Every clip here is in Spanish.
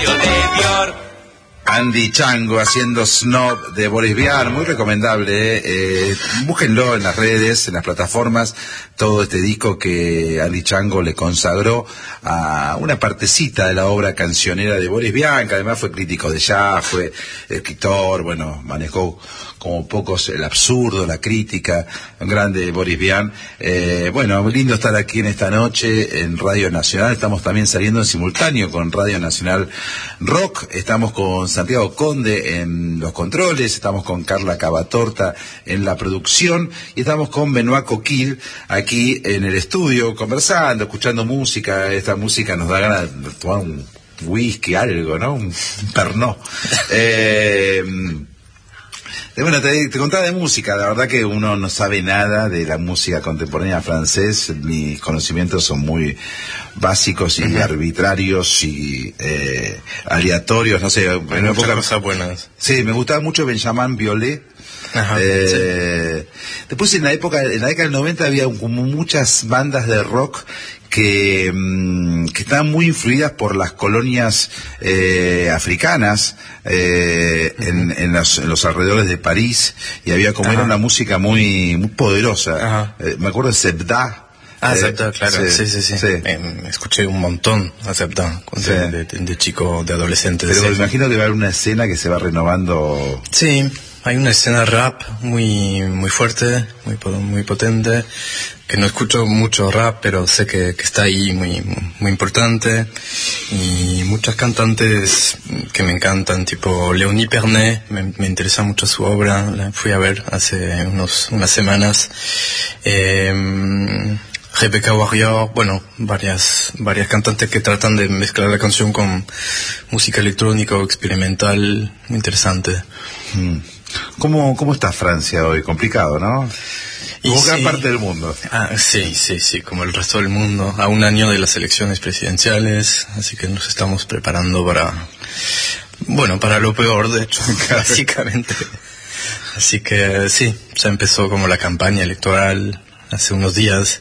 radio de Dior. Andy Chango haciendo Snob de Boris Vian, muy recomendable. Búsquenlo en las redes, en las plataformas, todo este disco que Andy Chango le consagró a una partecita de la obra cancionera de Boris Vian, que además fue crítico de jazz, fue escritor, bueno, manejó como pocos el absurdo, la crítica, un grande Boris Vian. Bueno, lindo estar aquí en esta noche en Radio Nacional. Estamos también saliendo en simultáneo con Radio Nacional Rock. Estamos con Santiago Conde en los controles, estamos con Carla Cavatorta en la producción y estamos con Benoît Coquille aquí en el estudio conversando, escuchando música. Esta música nos da ganas de tomar un whisky, algo, ¿no? Un pernod. Bueno, te contaba de música. La verdad que uno no sabe nada de la música contemporánea francés. Mis conocimientos son muy básicos y arbitrarios y aleatorios, no sé. Hay muchas cosas buenas. Sí, me gustaba mucho Benjamin Biolay. Ajá, sí. Después en la década del 90 había como muchas bandas de rock que estaban muy influidas por las colonias africanas en los alrededores de París, y había como era una música muy poderosa. Me acuerdo de Sebda. Sebda, claro, sí. Escuché un montón a Sebda de chico, de adolescente. Pero me imagino que va a haber una escena que se va renovando. Sí, hay una escena rap muy fuerte, muy potente, que no escucho mucho rap, pero sé que está ahí, muy importante, y muchas cantantes que me encantan, tipo Léonie Pernet, me interesa mucho su obra, la fui a ver hace unas semanas. Rebecca Warrior, bueno, varias cantantes que tratan de mezclar la canción con música electrónica o experimental, muy interesante. ¿Cómo está Francia hoy? Complicado, ¿no? Como gran parte del mundo. Sí, como el resto del mundo. A un año de las elecciones presidenciales, así que nos estamos preparando para lo peor, de hecho, básicamente. Así que sí, ya empezó como la campaña electoral hace unos días,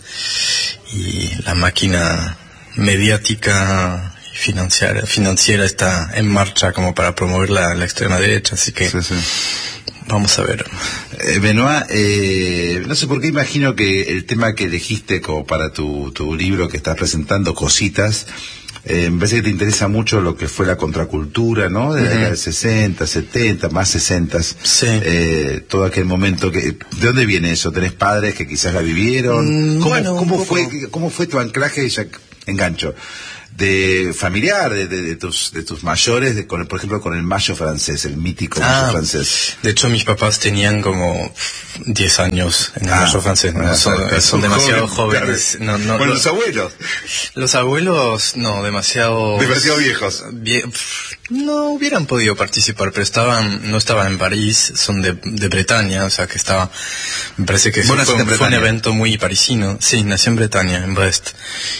y la máquina mediática y financiera está en marcha como para promover la extrema derecha, así que vamos a ver. Benoît, no sé por qué imagino que el tema que elegiste como para tu libro que estás presentando, Cositas, me parece que te interesa mucho lo que fue la contracultura, ¿no? De la década del 60, 70, más 60. Sí. Todo aquel momento ¿de dónde viene eso? ¿Tenés padres que quizás la vivieron? ¿Cómo fue tu anclaje? Ya engancho. De familiar, de tus mayores, por ejemplo, con el mayo francés, el mítico mayo francés. De hecho, mis papás tenían como 10 años en el mayo francés. Son demasiado jóvenes. Bueno, los abuelos. Los abuelos, no, demasiado viejos. No hubieran podido participar, pero no estaban en París, son de Bretaña, o sea que me parece que fue un evento muy parisino. Sí, nací en Bretaña, en Brest.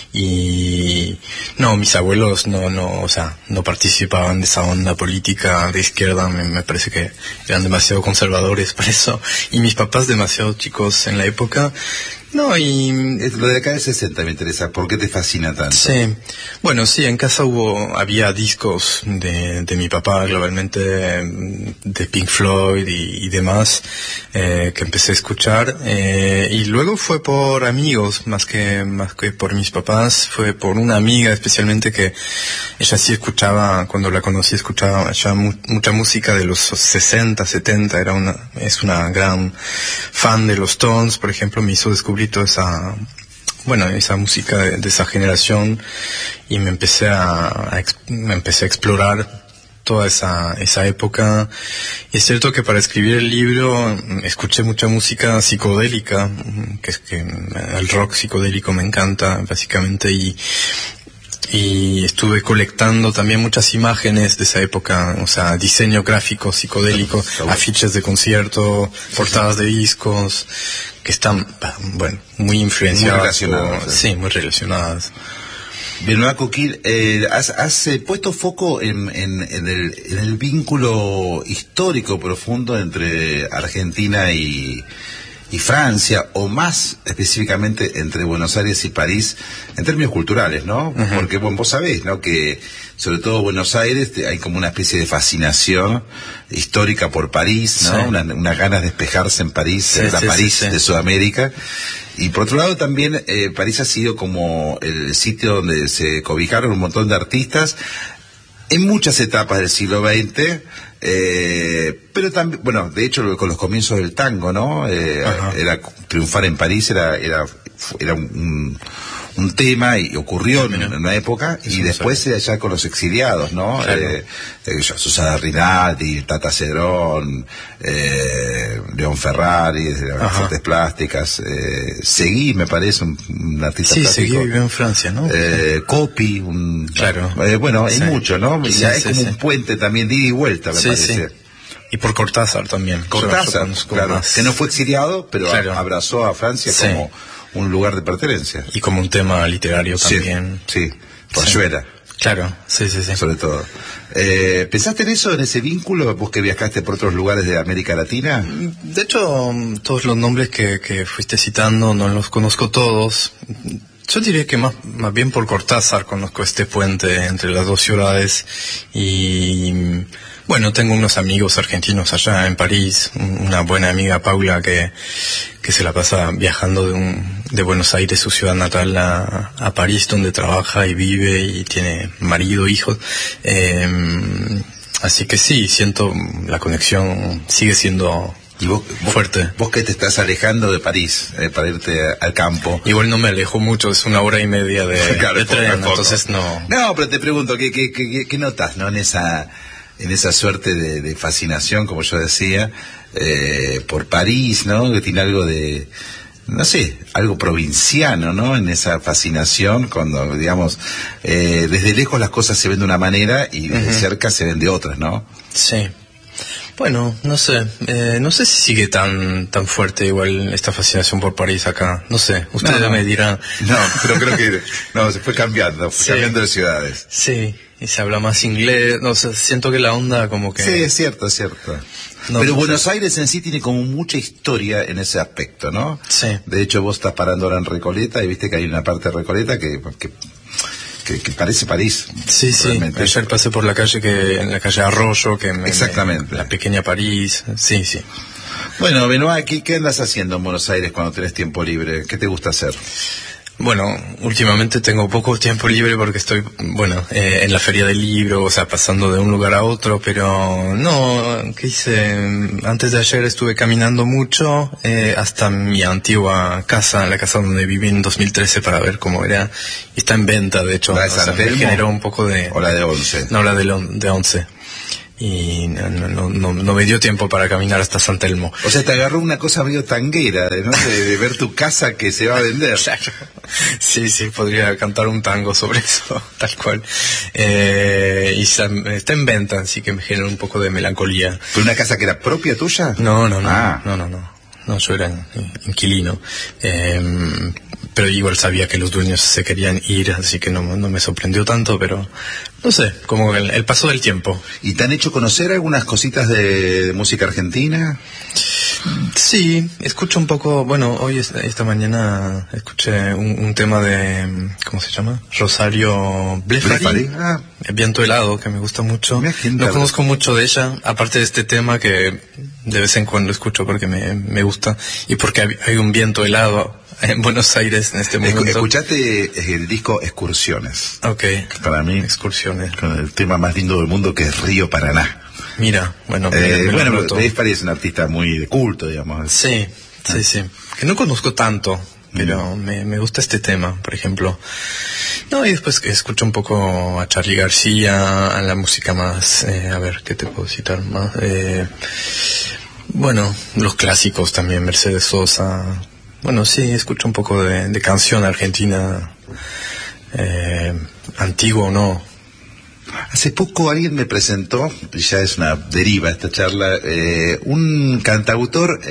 Y no, mis abuelos no participaban de esa onda política de izquierda, me parece que eran demasiado conservadores para eso, y mis papás demasiado chicos en la época. No, y lo de acá del 60 me interesa. ¿Por qué te fascina tanto? Sí, bueno, sí, en casa había discos de mi papá, globalmente, de Pink Floyd y demás, que empecé a escuchar, y luego fue por amigos, más que por mis papás, fue por una amiga especialmente, que ella sí escuchaba, cuando la conocí escuchaba ya mucha música de los 60, 70, es una gran fan de los Stones, por ejemplo, me hizo descubrir toda esa música de esa generación, y me empecé a explorar toda esa época. Y es cierto que para escribir el libro escuché mucha música psicodélica, que es que el rock psicodélico me encanta básicamente, y estuve colectando también muchas imágenes de esa época, o sea, diseño gráfico psicodélico, afiches de concierto, portadas de discos, que están, muy influenciadas. Muy relacionadas. Benoît Coquille, has puesto foco en el vínculo histórico profundo entre Argentina y Francia, o más específicamente entre Buenos Aires y París, en términos culturales, ¿no? Porque vos sabés, ¿no?, que sobre todo Buenos Aires, hay como una especie de fascinación histórica por París, ¿no? Sí. Unas ganas de despejarse en París, Sí, la sí, París sí, sí. de Sudamérica. Y por otro lado también París ha sido como el sitio donde se cobijaron un montón de artistas en muchas etapas del siglo XX, pero también, bueno, de hecho con los comienzos del tango, ¿no? Era triunfar en París era un tema y ocurrió en una época, y después ya con los exiliados, ¿no? Claro. Susana Rinaldi, Tata Cedrón, León Ferrari, de las artes plásticas, Seguí, me parece, un artista Sí, plástico. Seguí vivió en Francia, ¿no? Copy, Claro. Bueno, hay Sí. mucho, ¿no? Sí, Ya es sí, como sí. un puente también de ida y vuelta, me parece. Sí. Y por Cortázar también. Cortázar, Yo conozco claro, más. que no fue exiliado, pero Claro. abrazó a Francia Sí. como un lugar de pertenencia. Y como un tema literario también. Sí, Rayuela, Claro, sí. sobre todo. ¿Pensaste en eso, en ese vínculo, vos que viajaste por otros lugares de América Latina? De hecho, todos los nombres que fuiste citando no los conozco todos. Yo diría que más bien por Cortázar conozco este puente entre las dos ciudades. Y bueno, tengo unos amigos argentinos allá en París, una buena amiga Paula que se la pasa viajando de Buenos Aires, su ciudad natal, a París, donde trabaja y vive y tiene marido, hijos. Así que sí, siento la conexión sigue siendo Y vos fuerte. Vos que te estás alejando de París para irte al campo. Igual no me alejo mucho, es 1 hora y media de Claro, tren, poco. entonces no. No, pero te pregunto, ¿qué notas, no, en esa suerte de fascinación, como yo decía, por París, ¿no? Que tiene algo de, no sé, algo provinciano, ¿no? En esa fascinación, cuando, digamos, desde lejos las cosas se ven de una manera y desde cerca se ven de otras, ¿no? Sí. Bueno, no sé si sigue tan fuerte igual esta fascinación por París acá. No sé, ustedes me dirán. No, pero creo que no, se fue cambiando, cambiando de ciudades. Sí, y se habla más inglés, no sé, siento que la onda como que... Sí, es cierto. No, pero no Buenos sé. Aires en sí tiene como mucha historia en ese aspecto, ¿no? Sí. De hecho, vos estás parando ahora en Recoleta y viste que hay una parte de Recoleta que parece París. Sí, realmente. ayer pasé por en la calle Arroyo, Exactamente. la pequeña París, sí. Bueno, Benoit, ¿qué andas haciendo en Buenos Aires cuando tenés tiempo libre? ¿Qué te gusta hacer? Bueno, últimamente tengo poco tiempo libre porque estoy, en la feria del libro, o sea, pasando de un lugar a otro, pero no, ¿qué hice? Antes de ayer estuve caminando mucho hasta mi antigua casa, la casa donde viví en 2013 para ver cómo era. Y está en venta, de hecho. ¿La de San me Telmo? generó un poco de... ¿O la de 11? No, la de 11. Y no me dio tiempo para caminar hasta San Telmo. O sea, te agarró una cosa medio tanguera, ¿no? De ver tu casa que se va a vender. Claro. Sí, podría cantar un tango sobre eso, tal cual. Y está en venta, así que me genera un poco de melancolía. ¿Fue una casa que era propia tuya? No, Ah. no, yo era inquilino. Pero igual sabía que los dueños se querían ir, así que no me sorprendió tanto, pero no sé, como el paso del tiempo. ¿Y te han hecho conocer algunas cositas de música argentina? Sí, escucho un poco, hoy esta mañana escuché un tema de, ¿cómo se llama? Rosario Blefari. Ah. Viento helado, que me gusta mucho. No conozco mucho de ella, aparte de este tema que de vez en cuando escucho porque me gusta y porque hay un viento helado en Buenos Aires en este momento. ¿Escuchaste el disco Excursiones? Ok. Para mí, Excursiones. con el tema más lindo del mundo, que es Río Paraná. Mira, me lo noto. Blefari es un artista muy de culto, digamos. Sí. Que no conozco tanto, pero me gusta este tema, por ejemplo. No, y después que escucho un poco a Charly García, a la música más, a ver, ¿qué te puedo citar más? Los clásicos también, Mercedes Sosa. Sí, escucho un poco de canción argentina, antigua o no. Hace poco alguien me presentó, y ya es una deriva esta charla, un cantautor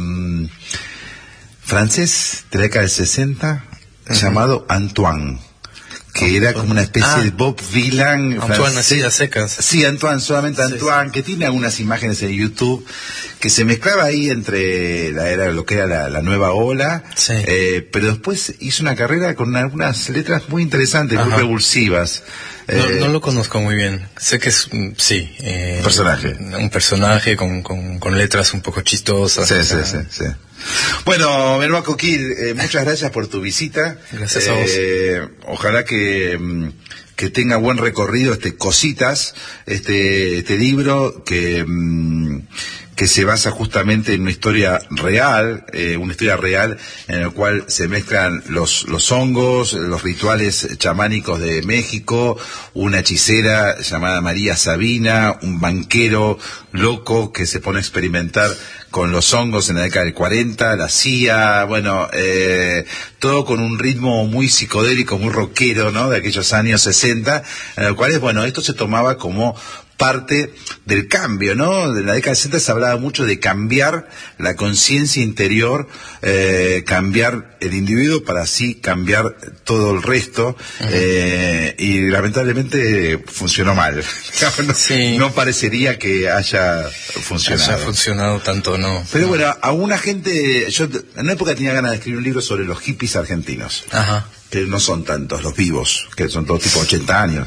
francés de la década del 60 llamado Antoine, que era como una especie de Bob Dylan Antoine, francés. así a secas. Sí, Antoine, solamente Antoine, Sí. que tiene algunas imágenes en YouTube, que se mezclaba ahí entre lo que era la nueva ola, Sí. pero después hizo una carrera con algunas letras muy interesantes, muy Ajá. revulsivas. No lo conozco muy bien. Sé que es, sí. Un personaje con letras un poco chistosas. Sí. Bueno, Benoît Coquille, muchas gracias por tu visita. Gracias a vos. Ojalá que tenga buen recorrido Cositas, este libro que se basa justamente en una historia real en la cual se mezclan los hongos, los rituales chamánicos de México, una hechicera llamada María Sabina, un banquero loco que se pone a experimentar con los hongos en la década del 40, la CIA, todo con un ritmo muy psicodélico, muy rockero, ¿no? De aquellos años 60, en los cuales, esto se tomaba como parte del cambio, ¿no? De la década de 60 se hablaba mucho de cambiar la conciencia interior, cambiar el individuo para así cambiar todo el resto, y lamentablemente funcionó mal. No parecería que haya funcionado tanto, no. Pero bueno, a una gente, yo en una época tenía ganas de escribir un libro sobre los hippies argentinos, que no son tantos, los vivos, que son todos tipo 80 años.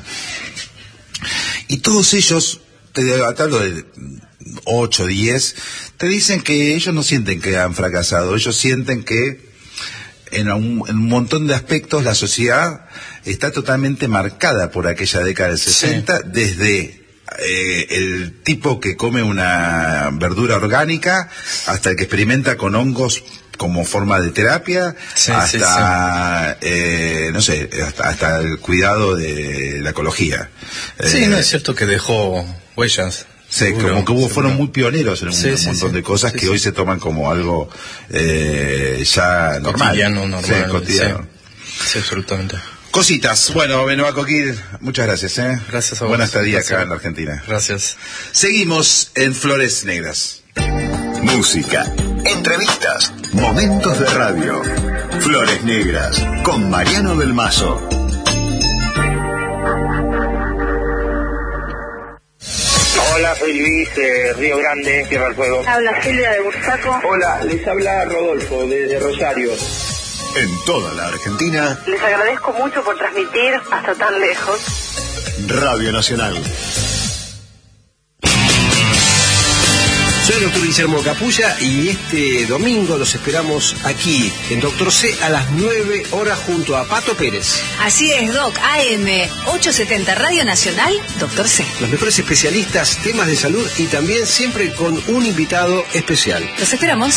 Y todos ellos, te hablo de 8, 10, te dicen que ellos no sienten que han fracasado, ellos sienten que en un montón de aspectos la sociedad está totalmente marcada por aquella década del 60, desde el tipo que come una verdura orgánica hasta el que experimenta con hongos como forma de terapia, hasta hasta el cuidado de la ecología. No es cierto que dejó huellas. Sí, como que fueron muy pioneros en un montón de cosas que hoy se toman como algo ya normal. Cotidiano. Sí, absolutamente. Cositas. Bueno, Benoît Coquille, muchas gracias. Gracias a vos. Buena estadía acá en la Argentina. Gracias. Seguimos en Flores Negras. Música, entrevistas, momentos de radio. Flores Negras, con Mariano del Mazo. Hola, soy Luis, Río Grande, Tierra del Fuego. Habla Silvia de Bursaco. Hola, les habla Rodolfo, desde Rosario. En toda la Argentina. Les agradezco mucho por transmitir hasta tan lejos. Radio Nacional. Soy el doctor Guillermo Capulla y este domingo los esperamos aquí, en Doctor C, a las 9 horas junto a Pato Pérez. Así es, Doc, AM 870 Radio Nacional, Doctor C. Los mejores especialistas, temas de salud y también siempre con un invitado especial. Los esperamos.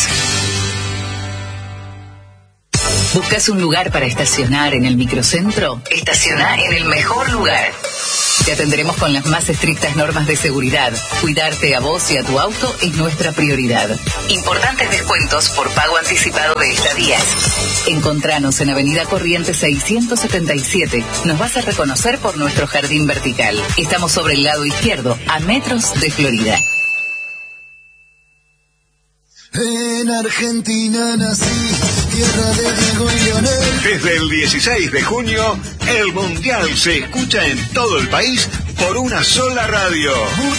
¿Buscas un lugar para estacionar en el microcentro? Estaciona en el mejor lugar. Te atenderemos con las más estrictas normas de seguridad. Cuidarte a vos y a tu auto es nuestra prioridad. Importantes descuentos por pago anticipado de estadías. Encontranos en Avenida Corrientes 677. Nos vas a reconocer por nuestro jardín vertical. Estamos sobre el lado izquierdo, a metros de Florida. En Argentina nací, tierra de Diego y Leonel. Desde el 16 de junio, el Mundial se escucha en todo el país por una sola radio.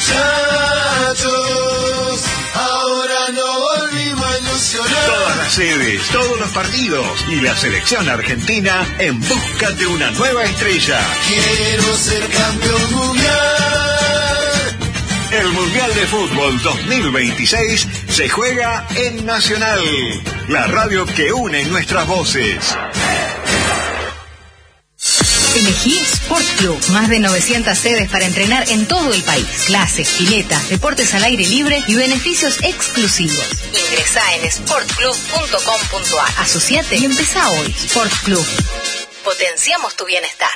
Muchachos, ahora no volvimos a ilusionar. Todas las sedes, todos los partidos y la selección argentina en busca de una nueva estrella. Quiero ser campeón mundial. El Mundial de Fútbol 2026 se juega en Nacional, la radio que une nuestras voces. Elegí Sport Club, más de 900 sedes para entrenar en todo el país. Clases, piletas, deportes al aire libre y beneficios exclusivos. Ingresá en sportclub.com.ar. Asociate y empezá hoy. Sport Club. Potenciamos tu bienestar.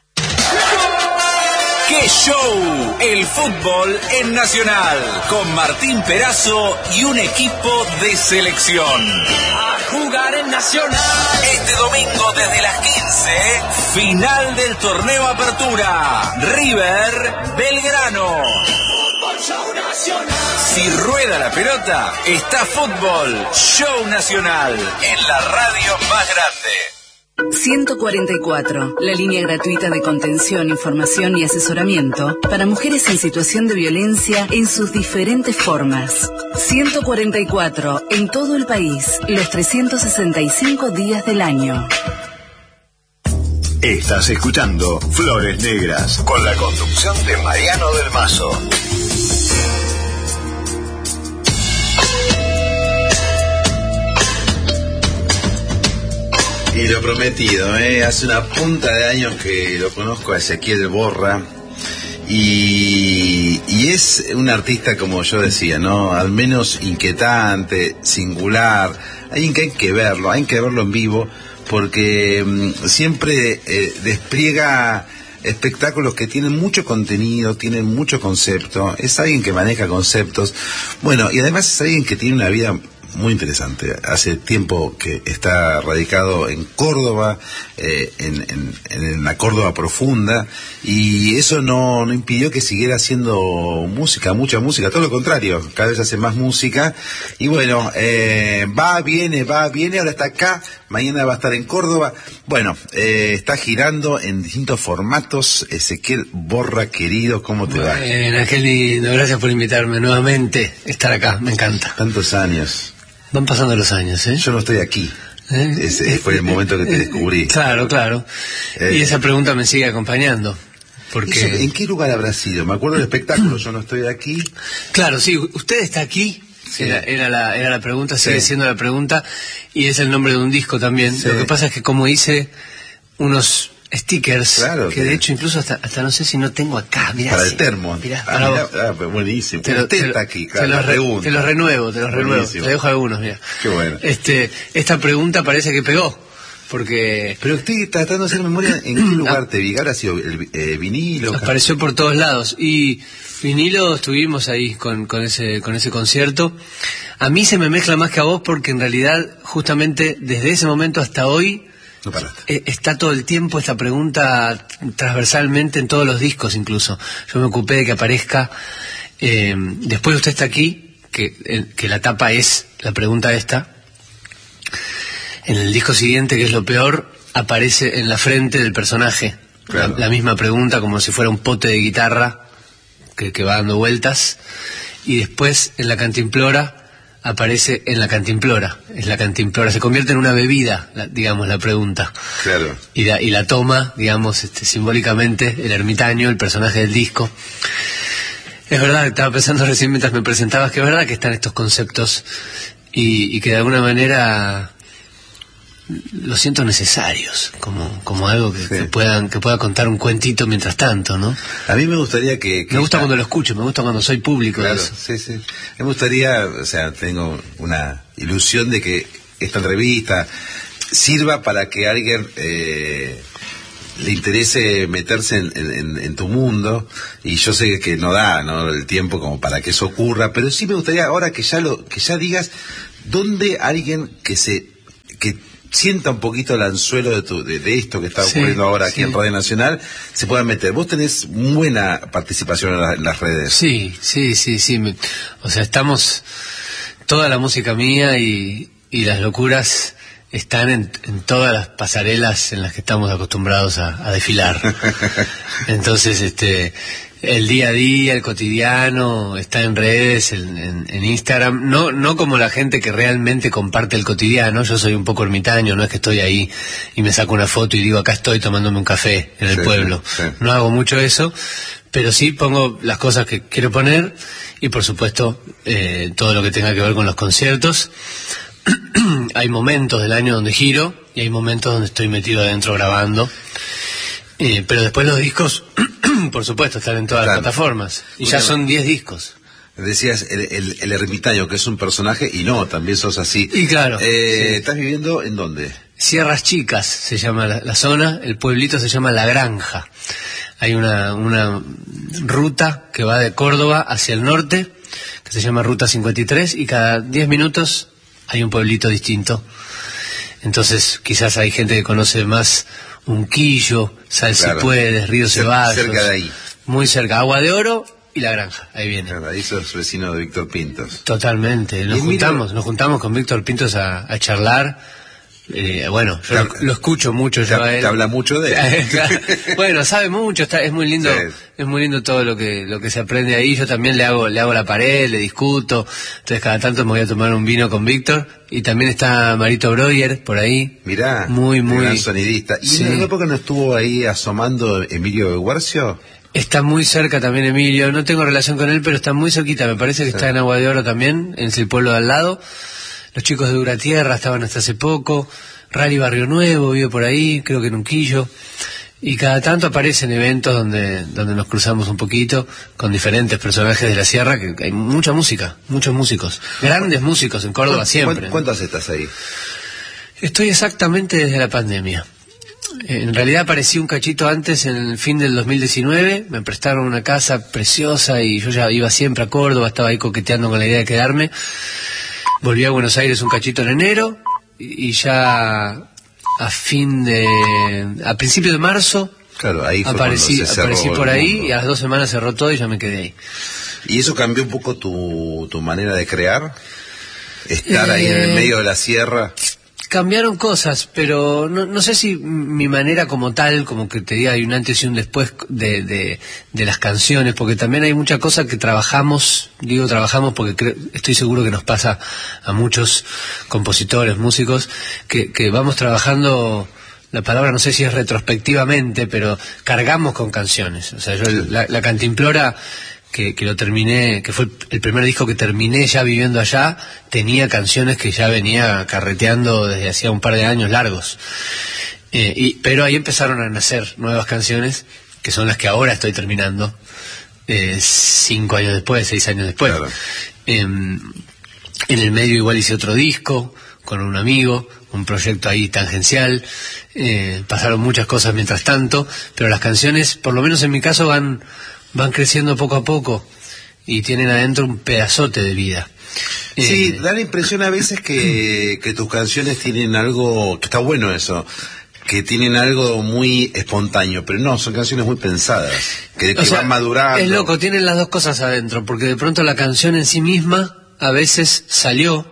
¡Qué show! El fútbol en Nacional, con Martín Perazo y un equipo de selección. A jugar en Nacional. Este domingo desde las 15, final del torneo Apertura. River Belgrano. Fútbol Show Nacional. Si rueda la pelota, está Fútbol Show Nacional en la radio más grande. 144, la línea gratuita de contención, información y asesoramiento para mujeres en situación de violencia en sus diferentes formas. 144, en todo el país, los 365 días del año. Estás escuchando Flores Negras con la conducción de Mariano del Mazo. Y lo prometido, hace una punta de años que lo conozco a Ezequiel Borra y es un artista, como yo decía, ¿no? Al menos inquietante, singular, hay que verlo en vivo porque siempre despliega espectáculos que tienen mucho contenido, tienen mucho concepto, es alguien que maneja conceptos, bueno, y además es alguien que tiene una vida muy interesante. Hace tiempo que está radicado en Córdoba, en la Córdoba profunda, y eso no impidió que siguiera haciendo música, mucha música, todo lo contrario, cada vez hace más música, y bueno, viene, ahora está acá, mañana va a estar en Córdoba, bueno, está girando en distintos formatos. Ezequiel Borra, querido, ¿cómo te va? Qué lindo, gracias por invitarme nuevamente, estar acá, me encanta. Tantos años. Van pasando los años, ¿eh? Yo no estoy aquí. Ese fue el momento que te descubrí. Claro. Y esa pregunta me sigue acompañando. Porque... ¿En qué lugar habrá sido? Me acuerdo del espectáculo, yo no estoy aquí. Claro, sí, usted está aquí. Sí. Era la pregunta, sigue siendo la pregunta. Y es el nombre de un disco también. Sí. Lo que pasa es que como hice unos stickers, claro, que de hecho incluso hasta no sé si no tengo acá, mirá, para el termo. Mirá, buenísimo. Te los renuevo, te dejo algunos, mirá. Qué bueno. Esta pregunta parece que pegó, porque... Pero estoy tratando de hacer memoria, ¿en qué lugar te vi? ¿Ahora ha sido el vinilo? Apareció por todos lados, y vinilo estuvimos ahí con ese concierto. A mí se me mezcla más que a vos, porque en realidad, justamente desde ese momento hasta hoy, no paraste. Está todo el tiempo esta pregunta transversalmente en todos los discos incluso. Yo me ocupé de que aparezca, después usted está aquí, que la tapa es la pregunta esta. En el disco siguiente, que es lo peor, aparece en la frente del personaje, claro, la misma pregunta, como si fuera un pote de guitarra que va dando vueltas. Y después en la cantimplora aparece en la cantimplora, es la cantimplora, se convierte en una bebida, digamos, la pregunta. Claro. Y la toma, digamos, simbólicamente, el ermitaño, el personaje del disco. Es verdad, estaba pensando recién mientras me presentabas, que es verdad que están estos conceptos y que de alguna manera los siento necesarios, como algo que pueda contar un cuentito mientras tanto, ¿no? A mí me gustaría que me gusta cuando lo escucho, me gusta cuando soy público. Claro, de eso. Sí. Me gustaría, o sea, tengo una ilusión de que esta entrevista sirva para que alguien le interese meterse en tu mundo, y yo sé que no da, ¿no?, el tiempo como para que eso ocurra, pero sí me gustaría ahora que ya digas dónde alguien que sienta un poquito el anzuelo de esto que está ocurriendo ahora aquí en Radio Nacional, se pueda meter. Vos tenés buena participación en las redes. Sí. O sea, estamos... Toda la música mía y las locuras están en todas las pasarelas en las que estamos acostumbrados a desfilar. Entonces, el día a día, el cotidiano, está en redes, en Instagram, no como la gente que realmente comparte el cotidiano. Yo soy un poco ermitaño, no es que estoy ahí y me saco una foto y digo, acá estoy tomándome un café en el pueblo. Sí. No hago mucho eso, pero sí pongo las cosas que quiero poner y, por supuesto, todo lo que tenga que ver con los conciertos. Hay momentos del año donde giro y hay momentos donde estoy metido adentro grabando. Pero después los discos, por supuesto, están en todas las plataformas. Y ya son 10 discos. Decías el ermitaño, que es un personaje, y no, también sos así. Y claro. ¿Estás viviendo en dónde? Sierras Chicas se llama la zona, el pueblito se llama La Granja. Hay una ruta que va de Córdoba hacia el norte, que se llama Ruta 53, y cada 10 minutos hay un pueblito distinto. Entonces, quizás hay gente que conoce más Unquillo, Salsipuedes, Río Ceballos. Cerca de ahí. Muy cerca, Agua de Oro y La Granja, ahí viene. Claro, ahí sos vecino de Víctor Pintos. Totalmente, nos juntamos con Víctor Pintos a charlar Bueno, yo lo escucho mucho yo a él. Te habla mucho de él. Claro. Bueno, sabe mucho, es muy lindo, sí. Es muy lindo todo lo que se aprende ahí. Yo también le hago la pared, le discuto. Entonces cada tanto me voy a tomar un vino con Víctor. Y también está Marito Breuer por ahí. Mirá, muy gran sonidista. ¿Y sí. en una época no estuvo ahí asomando Emilio Guercio? Está muy cerca también Emilio. No tengo relación con él, pero está muy cerquita. Me parece que está en Agua de Oro también, en el pueblo de al lado. Los chicos de Duratierra estaban hasta hace poco. Rally Barrio Nuevo vive por ahí, creo que en Unquillo. Y cada tanto aparecen eventos donde nos cruzamos un poquito con diferentes personajes de la sierra, que hay mucha música, muchos músicos, grandes músicos en Córdoba siempre. ¿Cuántas estás ahí? Estoy exactamente desde la pandemia. En realidad aparecí un cachito antes, en el fin del 2019, me prestaron una casa preciosa y yo ya iba siempre a Córdoba, estaba ahí coqueteando con la idea de quedarme. Volví a Buenos Aires un cachito en enero y ya a principios de marzo, claro, ahí fue aparecí por ahí mundo. Y a las 2 semanas cerró todo y ya me quedé ahí. ¿Y eso cambió un poco tu manera de crear? Estar ahí en el medio de la sierra. Cambiaron cosas, pero no sé si mi manera como tal, como que te diga hay un antes y un después de las canciones, porque también hay mucha cosa que trabajamos porque estoy seguro que nos pasa a muchos compositores, músicos, que vamos trabajando, la palabra no sé si es retrospectivamente, pero cargamos con canciones. O sea, yo la Cantimplora que lo terminé, que fue el primer disco que terminé ya viviendo allá, tenía canciones que ya venía carreteando desde hacía un par de años largos. Pero ahí empezaron a nacer nuevas canciones, que son las que ahora estoy terminando, 5 años después, 6 años después. Claro. En el medio igual hice otro disco con un amigo, un proyecto ahí tangencial. Pasaron muchas cosas mientras tanto, pero las canciones, por lo menos en mi caso, van creciendo poco a poco y tienen adentro un pedazote de vida. Sí, da la impresión a veces que tus canciones tienen algo, que está bueno eso, que tienen algo muy espontáneo, pero no, son canciones muy pensadas, que van madurando. Es loco, tienen las dos cosas adentro, porque de pronto la canción en sí misma a veces salió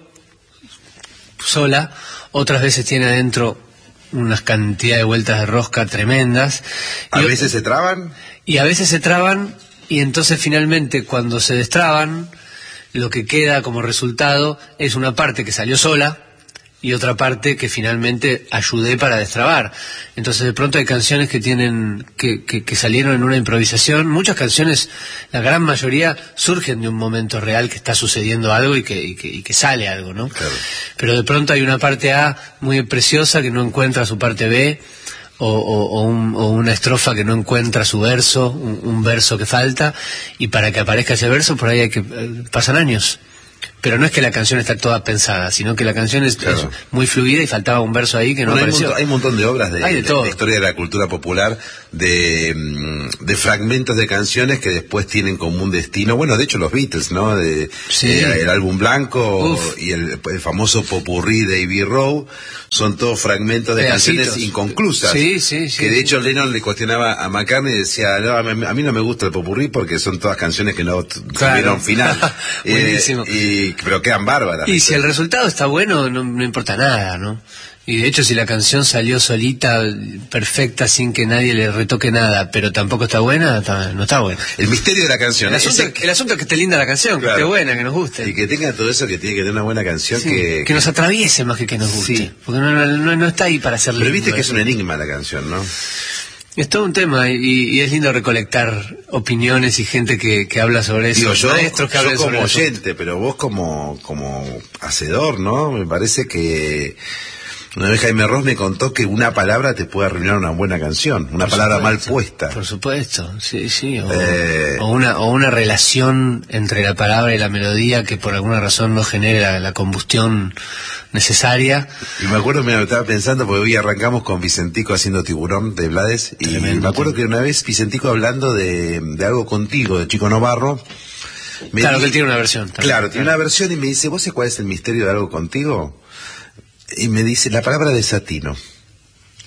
sola, otras veces tiene adentro unas cantidad de vueltas de rosca tremendas. ¿A veces se traban? Y a veces se traban, y entonces finalmente cuando se destraban, lo que queda como resultado es una parte que salió sola y otra parte que finalmente ayudé para destrabar. Entonces de pronto hay canciones que tienen que salieron en una improvisación. Muchas canciones, la gran mayoría, surgen de un momento real que está sucediendo algo y que sale algo, ¿no? Claro. Pero de pronto hay una parte A muy preciosa que no encuentra su parte B, o una estrofa que no encuentra su verso, un verso que falta, y para que aparezca ese verso por ahí pasan años. Pero no es que la canción está toda pensada, sino que la canción es muy fluida y faltaba un verso ahí que no apareció. Hay un montón de obras de historia de la cultura popular, de fragmentos de canciones que después tienen como un destino. Bueno, de hecho los Beatles, ¿no? El álbum blanco. Uf. Y el famoso popurrí de Abbey Road, son todos fragmentos de canciones inconclusas. Sí. Que de hecho Lennon le cuestionaba a McCartney y decía, no, a mí no me gusta el popurrí porque son todas canciones que no tuvieron final. Buenísimo. Pero quedan bárbaras. Y si el resultado está bueno, no importa nada, ¿no? Y de hecho si la canción salió solita, perfecta, sin que nadie le retoque nada, pero tampoco está buena, no está buena. El misterio de la canción. El asunto es que esté linda la canción, claro, que esté buena, que nos guste. Y que tenga todo eso, que tiene que tener una buena canción. Sí, que nos atraviese más que nos guste. Sí. Porque no está ahí para hacerle. Pero viste que es un enigma la canción, ¿no? Es todo un tema y es lindo recolectar opiniones y gente que habla sobre eso. Digo, yo hablan como oyente, pero vos como hacedor, ¿no? Me parece que una vez Jaime Ross me contó que una palabra te puede arruinar una buena canción, una palabra mal puesta. Por supuesto, sí. O una relación entre la palabra y la melodía que por alguna razón no genere la combustión necesaria. Y me acuerdo, me estaba pensando, porque hoy arrancamos con Vicentico haciendo Tiburón de Blades, y me acuerdo que una vez Vicentico hablando de algo contigo, de Chico Novarro. Claro, que él tiene una versión. Claro, tiene una versión y me dice, ¿vos sabés cuál es el misterio de algo contigo? Y me dice la palabra desatino.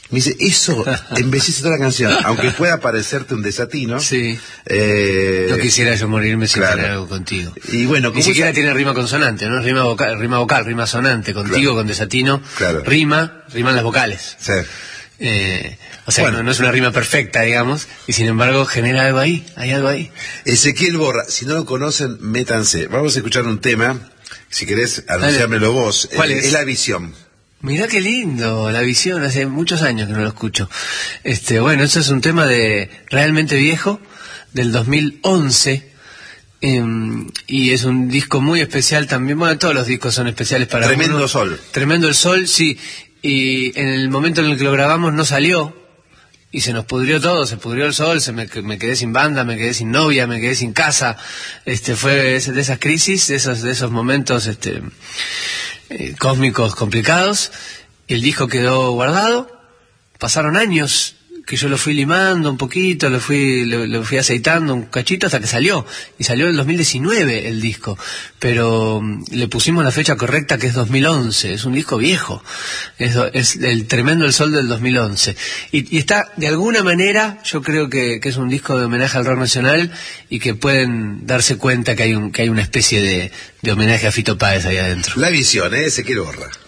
Me dice, eso embellece toda la canción, aunque pueda parecerte un desatino. Sí. No quisiera yo morirme sin tener algo contigo. Y bueno, ni siquiera tiene rima consonante, ¿no? Rima vocal, rima sonante, contigo, con desatino. Riman las vocales. Sí. O sea, no es una rima perfecta, digamos, y sin embargo genera algo ahí, hay algo ahí. Ezequiel Borra, si no lo conocen, métanse. Vamos a escuchar un tema, si querés anunciármelo vos. ¿Cuál es? Es La Visión. Mirá qué lindo, La Visión, hace muchos años que no lo escucho. Bueno, eso es un tema realmente viejo, del 2011, y es un disco muy especial también. Bueno, todos los discos son especiales para Tremendo Sol. Tremendo el Sol, sí, y en el momento en el que lo grabamos no salió, y se nos pudrió todo, se pudrió el sol, me quedé sin banda, me quedé sin novia, me quedé sin casa. Fue de esas crisis, de esos momentos cósmicos complicados, y el disco quedó guardado. Pasaron años que yo lo fui limando un poquito, lo fui aceitando un cachito hasta que salió, y salió en el 2019 el disco, pero le pusimos la fecha correcta, que es 2011, es un disco viejo, es el Tremendo el Sol del 2011, y está, de alguna manera, yo creo que es un disco de homenaje al rock nacional, y que pueden darse cuenta que hay una especie de homenaje a Fito Páez ahí adentro. La Visión, Ezequiel Borra.